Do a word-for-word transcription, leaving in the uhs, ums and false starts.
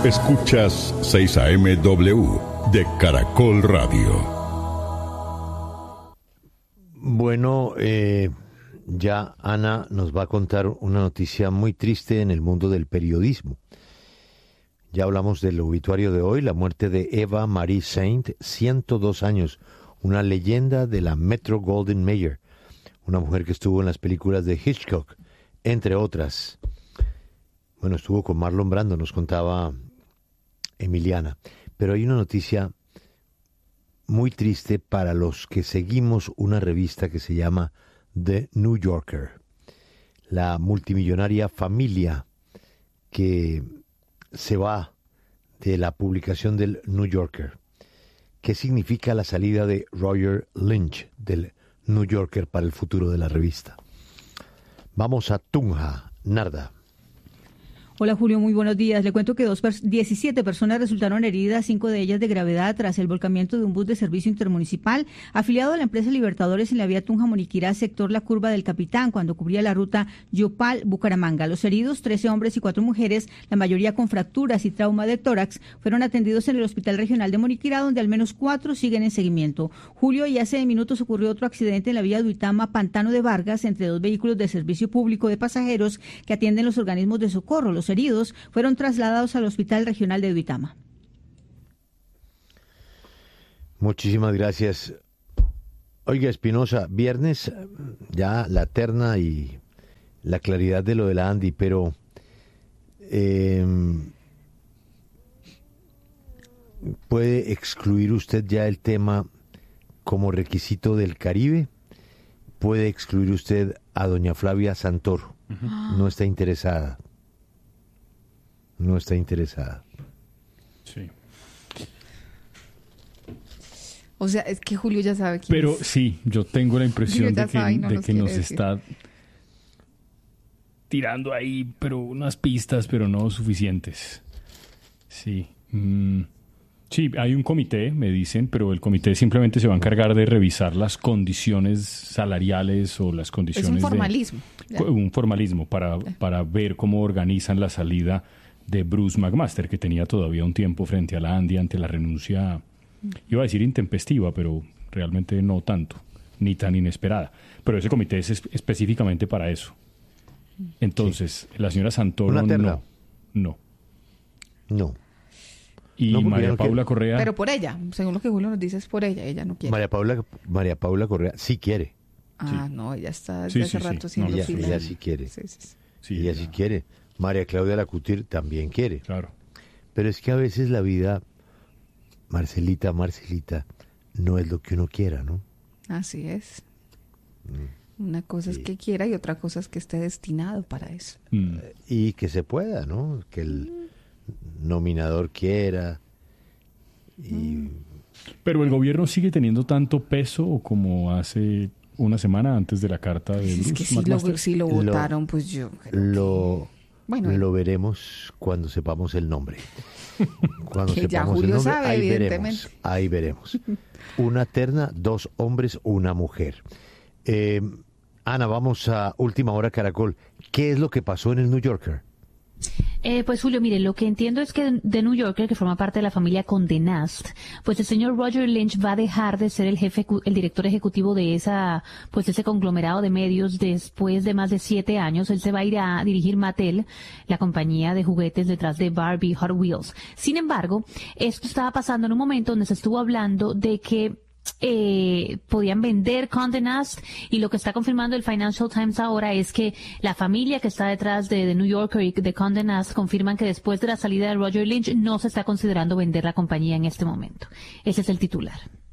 Escuchas seis A M W de Caracol Radio. Bueno, eh, ya Ana nos va a contar una noticia muy triste en el mundo del periodismo. Ya hablamos del obituario de hoy, la muerte de Eva Marie Saint, ciento dos años, una leyenda de la Metro-Goldwyn-Mayer, una mujer que estuvo en las películas de Hitchcock, entre otras. Bueno, estuvo con Marlon Brando, nos contaba Emiliana. Pero hay una noticia muy triste para los que seguimos una revista que se llama The New Yorker. La multimillonaria familia que se va de la publicación del New Yorker. ¿Qué significa la salida de Roger Lynch del New Yorker para el futuro de la revista? Vamos a Tunja, Narda. Hola Julio, muy buenos días. Le cuento que dos pers- diecisiete personas resultaron heridas, cinco de ellas de gravedad, tras el volcamiento de un bus de servicio intermunicipal afiliado a la empresa Libertadores en la vía Tunja-Moniquirá, sector La Curva del Capitán, cuando cubría la ruta Yopal-Bucaramanga. Los heridos, trece hombres y cuatro mujeres, la mayoría con fracturas y trauma de tórax, fueron atendidos en el Hospital Regional de Moniquirá, donde al menos cuatro siguen en seguimiento. Julio, y hace minutos ocurrió otro accidente en la vía Duitama-Pantano de Vargas, entre dos vehículos de servicio público de pasajeros que atienden los organismos de socorro. Los heridos fueron trasladados al Hospital Regional de Duitama. Muchísimas gracias. Oiga, Espinosa, viernes ya la terna y la claridad de lo de la Andy, pero eh, ¿puede excluir usted ya el tema como requisito del Caribe? ¿Puede excluir usted a doña Flavia Santoro? Uh-huh. No está interesada. No está interesada. Sí. O sea, es que Julio ya sabe quién Pero es. sí, yo tengo la impresión de que, sabe, no de nos, que nos decir. está tirando ahí, pero unas pistas, pero no suficientes. Sí. Mm. Sí, hay un comité, me dicen, pero el comité simplemente se va a encargar de revisar las condiciones salariales o las condiciones Es un formalismo. de... Un formalismo para, para ver cómo organizan la salida de Bruce McMaster, que tenía todavía un tiempo frente a la Andy ante la renuncia, iba a decir intempestiva, pero realmente no tanto, ni tan inesperada. Pero ese comité es es- específicamente para eso. Entonces, sí. La señora Santoro ¿Una terna? no. No. No. Y No, porque María no Paula quiere. Correa... Pero por ella, según lo que Julio nos dice, es por ella. Ella no quiere. María Paula, María Paula Correa sí quiere. Ah, Sí. no, ella está desde Sí, hace sí, sí. rato haciendo No, Ella, fila. ella sí quiere. Sí, sí, sí. sí, ella ya. sí quiere. María Claudia Lacutir también quiere. Claro. Pero es que a veces la vida, Marcelita, Marcelita, no es lo que uno quiera, ¿no? Así es. Mm. Una cosa Sí. es que quiera y otra cosa es que esté destinado para eso. Mm. Y que se pueda, ¿no? Que el nominador quiera. Y Pero el gobierno sigue teniendo tanto peso como hace una semana antes de la carta de Es Bruce que si lo, McMaster. si lo Lo- votaron, pues yo creo que- lo, Bueno, lo veremos cuando sepamos el nombre. Cuando Que ya sepamos Julio el nombre, sabe, ahí evidentemente. veremos. Ahí veremos. Una terna, dos hombres, una mujer. Eh, Ana, vamos a Última Hora Caracol. ¿Qué es lo que pasó en el New Yorker? Eh, pues Julio, mire, lo que entiendo es que The New Yorker, que forma parte de la familia Condé Nast, pues el señor Roger Lynch va a dejar de ser el jefe, el director ejecutivo de esa, pues ese conglomerado de medios después de más de siete años. Él se va a ir a dirigir Mattel, la compañía de juguetes detrás de Barbie Hot Wheels. Sin embargo, esto estaba pasando en un momento donde se estuvo hablando de que Eh, podían vender Condé Nast, y lo que está confirmando el Financial Times ahora es que la familia que está detrás de The New Yorker y de Condé Nast confirman que después de la salida de Roger Lynch no se está considerando vender la compañía en este momento. Ese es el titular.